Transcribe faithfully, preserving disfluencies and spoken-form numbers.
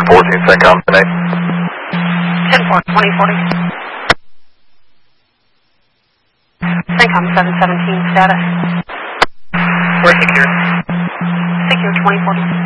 fourteen, CENTCOM, ten eight. ten four, twenty forty. CENTCOM seven seventeen, status. We're secure. Secure twenty forty.